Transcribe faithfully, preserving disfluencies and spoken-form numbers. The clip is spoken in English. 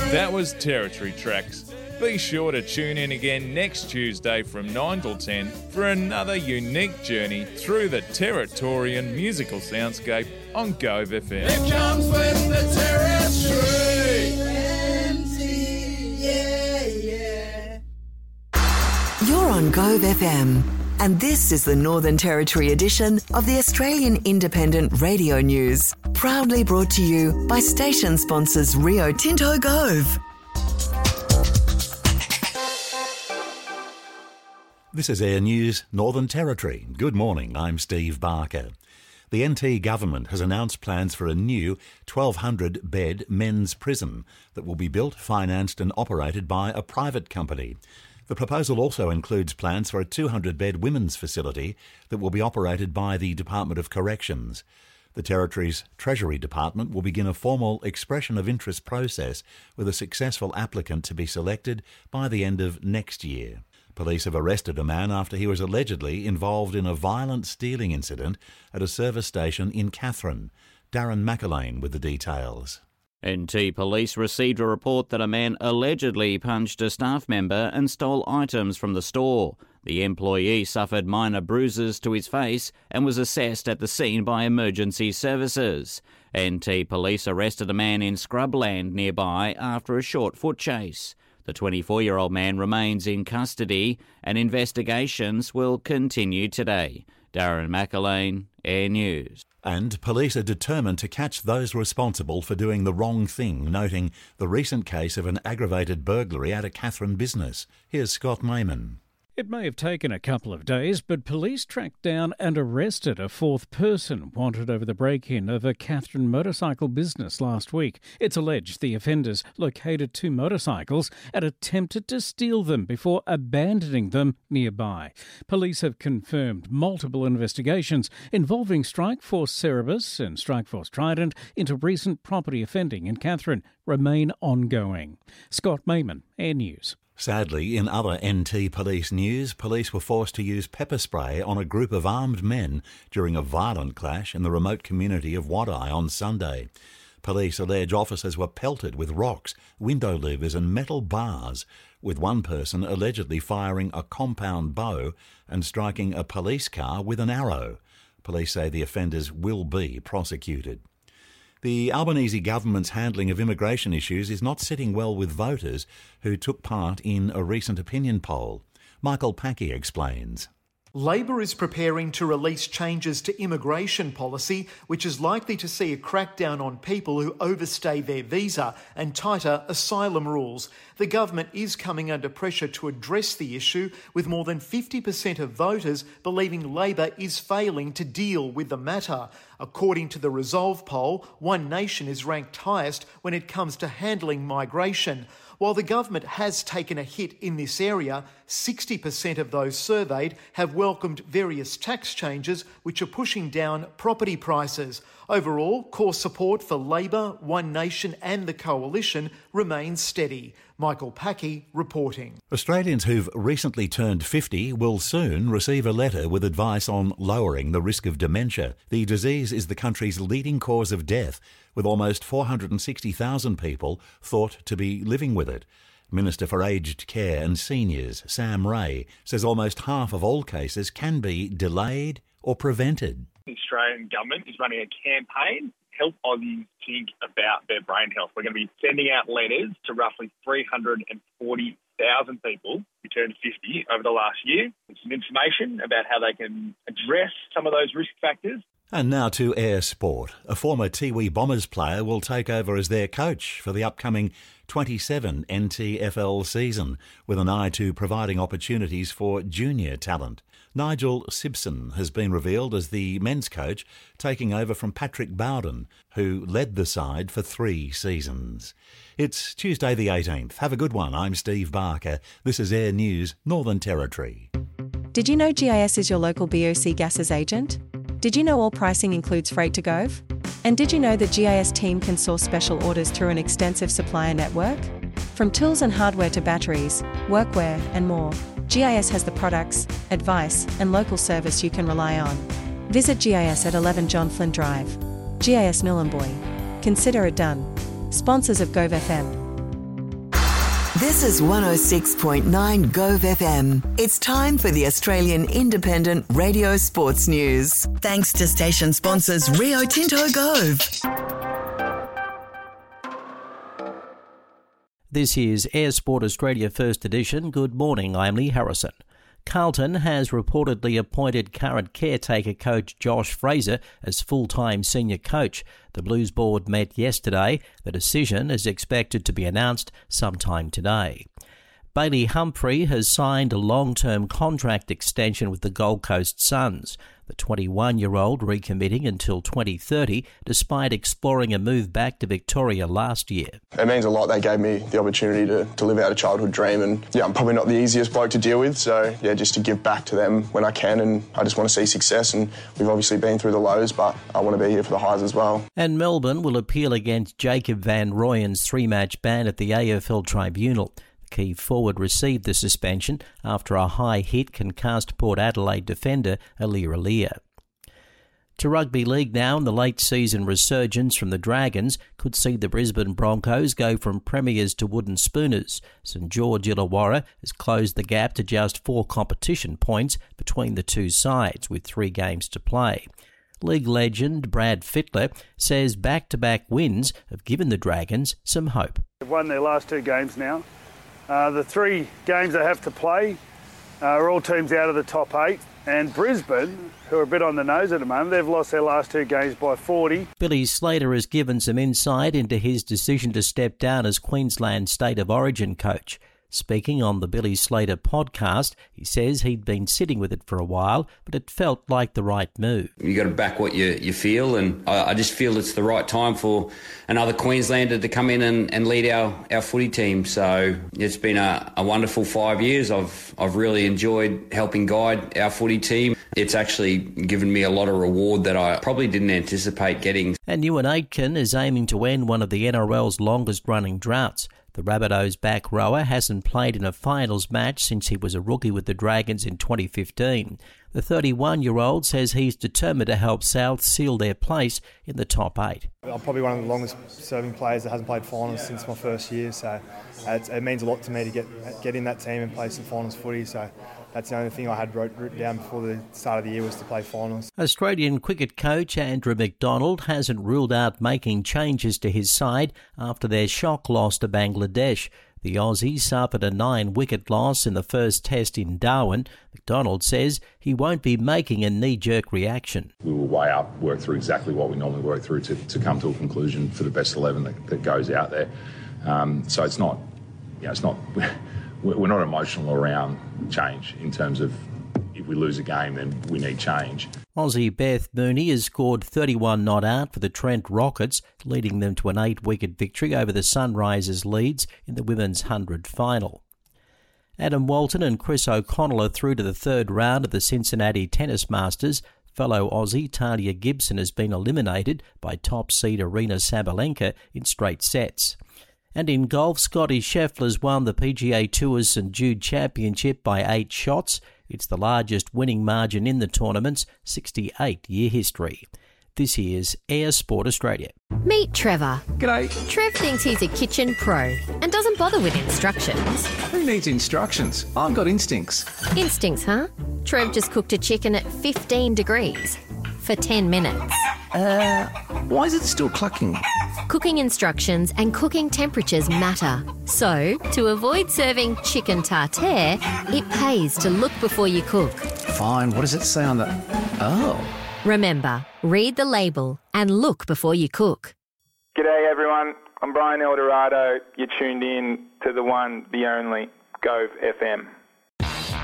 That was Territory Tracks. Be sure to tune in again next Tuesday from nine till ten for another unique journey through the Territorian musical soundscape on Gove F M. It comes with the Territory. Yeah, yeah. You're on Gove F M, and this is the Northern Territory edition of the Australian Independent Radio News, proudly brought to you by station sponsors Rio Tinto Gove. This is Air News, Northern Territory. Good morning, I'm Steve Barker. The N T government has announced plans for a new twelve hundred bed men's prison that will be built, financed and operated by a private company. The proposal also includes plans for a two hundred bed women's facility that will be operated by the Department of Corrections. The Territory's Treasury Department will begin a formal expression of interest process with a successful applicant to be selected by the end of next year. Police have arrested a man after he was allegedly involved in a violent stealing incident at a service station in Katherine. Darren McAlane with the details. N T Police received a report that a man allegedly punched a staff member and stole items from the store. The employee suffered minor bruises to his face and was assessed at the scene by emergency services. N T Police arrested a man in Scrubland nearby after a short foot chase. The twenty-four-year-old man remains in custody and investigations will continue today. Darren McAlane, Air News. And police are determined to catch those responsible for doing the wrong thing, noting the recent case of an aggravated burglary at a Katherine business. Here's Scott Mayman. It may have taken a couple of days, but police tracked down and arrested a fourth person wanted over the break-in of a Katherine motorcycle business last week. It's alleged the offenders located two motorcycles and attempted to steal them before abandoning them nearby. Police have confirmed multiple investigations involving Strikeforce Cerebus and Strikeforce Trident into recent property offending in Katherine remain ongoing. Scott Mayman, Air News. Sadly, in other N T Police news, police were forced to use pepper spray on a group of armed men during a violent clash in the remote community of Wadeye on Sunday. Police allege officers were pelted with rocks, window louvers and metal bars, with one person allegedly firing a compound bow and striking a police car with an arrow. Police say the offenders will be prosecuted. The Albanese government's handling of immigration issues is not sitting well with voters who took part in a recent opinion poll. Michael Packy explains. Labor is preparing to release changes to immigration policy, which is likely to see a crackdown on people who overstay their visa and tighter asylum rules. The government is coming under pressure to address the issue, with more than fifty percent of voters believing Labor is failing to deal with the matter. According to the Resolve poll, One Nation is ranked highest when it comes to handling migration. While the government has taken a hit in this area, sixty percent of those surveyed have welcomed various tax changes which are pushing down property prices. Overall, core support for Labor, One Nation and the Coalition remains steady. Michael Packy reporting. Australians who've recently turned fifty will soon receive a letter with advice on lowering the risk of dementia. The disease is the country's leading cause of death, with almost four hundred sixty thousand people thought to be living with it. Minister for Aged Care and Seniors, Sam Ray, says almost half of all cases can be delayed or prevented. The Australian government is running a campaign to help Aussies think about their brain health. We're going to be sending out letters to roughly three hundred forty thousand people who turned fifty over the last year, with some information about how they can address some of those risk factors. And now to Air Sport. A former Tiwi Bombers player will take over as their coach for the upcoming twenty-seven N T F L season, with an eye to providing opportunities for junior talent. Nigel Simpson has been revealed as the men's coach, taking over from Patrick Bowden, who led the side for three seasons. It's Tuesday the eighteenth. Have a good one. I'm Steve Barker. This is Air News, Northern Territory. Did you know G I S is your local B O C Gases agent? Did you know all pricing includes freight to Gove? And did you know the G I S team can source special orders through an extensive supplier network? From tools and hardware to batteries, workwear and more, G I S has the products, advice and local service you can rely on. Visit G I S at eleven John Flynn Drive. G I S Nhulunbuy. Consider it done. Sponsors of Gove F M. This is one oh six point nine Gove F M. It's time for the Australian Independent Radio Sports News. Thanks to station sponsors Rio Tinto Gove. This is Air Sport Australia First Edition. Good morning, I'm Lee Harrison. Carlton has reportedly appointed current caretaker coach Josh Fraser as full-time senior coach. The Blues board met yesterday. The decision is expected to be announced sometime today. Bailey Humphrey has signed a long-term contract extension with the Gold Coast Suns. The twenty-one-year-old recommitting until twenty thirty, despite exploring a move back to Victoria last year. It means a lot. They gave me the opportunity to, to live out a childhood dream, and yeah, I'm probably not the easiest bloke to deal with, so yeah, just to give back to them when I can, and I just want to see success, and we've obviously been through the lows, but I want to be here for the highs as well. And Melbourne will appeal against Jacob van Rooyen's three-match ban at the A F L Tribunal. The key forward received the suspension after a high hit concussed Port Adelaide defender Aliir Aliir. To rugby league now, and the late season resurgence from the Dragons could see the Brisbane Broncos go from premiers to wooden spooners. St George Illawarra has closed the gap to just four competition points between the two sides, with three games to play. League legend Brad Fittler says back-to-back wins have given the Dragons some hope. They've won their last two games now. Uh, the three games they have to play uh, are all teams out of the top eight. And Brisbane, who are a bit on the nose at the moment, they've lost their last two games by forty. Billy Slater has given some insight into his decision to step down as Queensland State of Origin coach. Speaking on the Billy Slater podcast, he says he'd been sitting with it for a while, but it felt like the right move. You got to back what you, you feel, and I, I just feel it's the right time for another Queenslander to come in and, and lead our, our footy team. So it's been a, a wonderful five years. I've I've really enjoyed helping guide our footy team. It's actually given me a lot of reward that I probably didn't anticipate getting. And Ewan Aitken is aiming to end one of the N R L's longest-running droughts. The Rabbitohs back rower hasn't played in a finals match since he was a rookie with the Dragons in twenty fifteen. The thirty-one-year-old says he's determined to help South seal their place in the top eight. I'm probably one of the longest-serving players that hasn't played finals since my first year, so it, it means a lot to me to get get in that team and play some finals footy. So that's the only thing I had wrote, written down before the start of the year was to play finals. Australian cricket coach Andrew McDonald hasn't ruled out making changes to his side after their shock loss to Bangladesh. The Aussie suffered a nine-wicket loss in the first test in Darwin. McDonald says he won't be making a knee-jerk reaction. We will weigh up, work through exactly what we normally work through to, to come to a conclusion for the best eleven that, that goes out there. Um, so it's not, you know, it's not... We're not emotional around change in terms of if we lose a game, then we need change. Aussie Beth Mooney has scored thirty-one not out for the Trent Rockets, leading them to an eight-wicket victory over the Sunrisers Leeds in the women's hundred final. Adam Walton and Chris O'Connell are through to the third round of the Cincinnati Tennis Masters. Fellow Aussie Talia Gibson has been eliminated by top seed Arina Sabalenka in straight sets. And in golf, Scotty Scheffler's won the P G A Tour's St Jude Championship by eight shots. It's the largest winning margin in the tournament's sixty-eight-year history. This is Air Sport Australia. Meet Trevor. G'day. Trev thinks he's a kitchen pro and doesn't bother with instructions. Who needs instructions? I've got instincts. Instincts, huh? Trev just cooked a chicken at fifteen degrees for ten minutes. Uh, why is it still clucking? Cooking instructions and cooking temperatures matter. So, to avoid serving chicken tartare, it pays to look before you cook. Fine, what does it say on the... Oh. Remember, read the label and look before you cook. G'day everyone, I'm Brian Eldorado. You're tuned in to the one, the only, Gove F M.